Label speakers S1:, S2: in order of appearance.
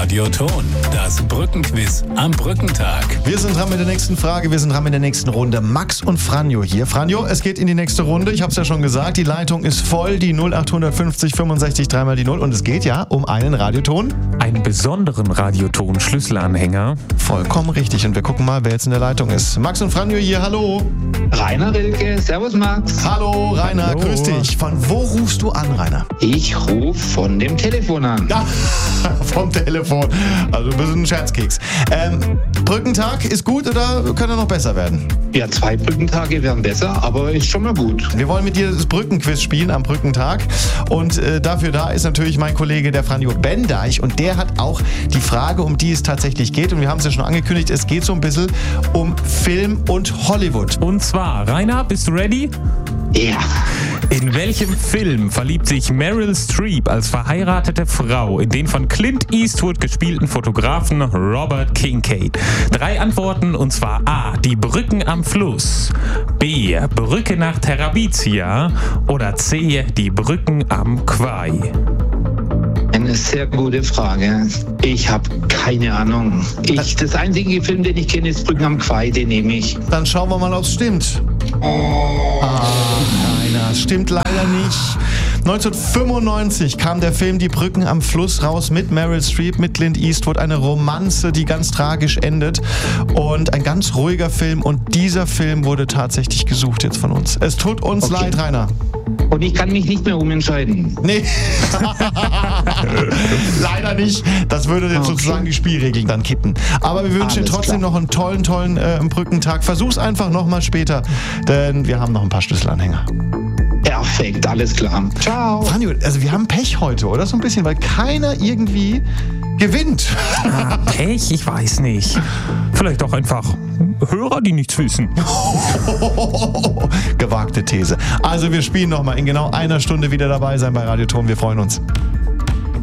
S1: Radioton, das Brückenquiz am Brückentag.
S2: Wir sind dran mit der nächsten Frage, wir sind dran mit der nächsten Runde. Max und Franjo hier. Franjo, es geht in die nächste Runde. Ich habe es ja schon gesagt, die Leitung ist voll, die 0850 65 3 die 0. Und es geht ja um einen Radioton.
S3: Einen besonderen Radioton-Schlüsselanhänger.
S2: Vollkommen richtig. Und wir gucken mal, wer jetzt in der Leitung ist. Max und Franjo hier, hallo.
S4: Rainer Rilke, servus Max.
S2: Hallo Rainer,
S3: Hallo.
S2: Grüß dich. Von wo rufst du an, Rainer?
S4: Ich rufe von dem Telefon an.
S2: Ja, vom Telefon. Also ein bisschen ein Scherzkeks. Brückentag ist gut oder kann er noch besser werden?
S4: Ja, 2 Brückentage wären besser, aber ist schon mal gut.
S2: Wir wollen mit dir das Brückenquiz spielen am Brückentag. Und dafür da ist natürlich mein Kollege, der Franjo Bendeich. Und der hat auch die Frage, um die es tatsächlich geht. Und wir haben es ja schon angekündigt, es geht so ein bisschen um Film und Hollywood.
S3: Und zwar, Rainer, bist du ready?
S4: Ja.
S3: In welchem Film verliebt sich Meryl Streep als verheiratete Frau in den von Clint Eastwood gespielten Fotografen Robert Kincaid? 3 Antworten, und zwar A. Die Brücken am Fluss, B. Brücke nach Terabithia oder C. Die Brücken am Kwai.
S4: Eine sehr gute Frage. Ich habe keine Ahnung. Das einzige Film, den ich kenne, ist Brücken am Kwai, den nehme ich.
S2: Dann schauen wir mal, ob es stimmt. Rainer, es stimmt leider nicht. 1995 kam der Film Die Brücken am Fluss raus mit Meryl Streep, mit Clint Eastwood. Eine Romanze, die ganz tragisch endet. Und ein ganz ruhiger Film. Und dieser Film wurde tatsächlich gesucht jetzt von uns. Es tut uns leid, Rainer.
S4: Und ich kann mich nicht mehr umentscheiden.
S2: Nee. Leider nicht. Das würde jetzt sozusagen die Spielregeln dann kippen. Aber wir wünschen dir
S4: Alles
S2: trotzdem
S4: klar.
S2: noch einen tollen Brückentag. Versuch's einfach nochmal später, denn wir haben noch ein paar Schlüsselanhänger.
S4: Perfekt, alles klar. Ciao.
S2: Franjo, also wir haben Pech heute, oder? So ein bisschen, weil keiner irgendwie gewinnt.
S3: Pech? Ich weiß nicht. Vielleicht auch einfach Hörer, die nichts wissen.
S2: Gewagte These. Also wir spielen nochmal in genau einer Stunde wieder dabei sein bei Radioton. Wir freuen uns.